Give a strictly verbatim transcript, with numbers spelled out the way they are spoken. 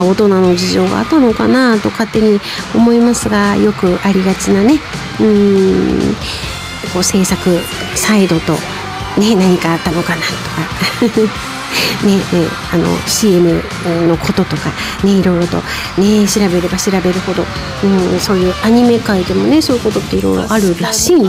大人の事情があったのかなと勝手に思いますが、よくありがちなね、うーんこう制作サイドと、ね、何かあったのかなとかねね、あの シーエム のこととか、ね、いろいろと、ね、調べれば調べるほど、うん、そういうアニメ界でもねそういうことっていろいろあるらしいん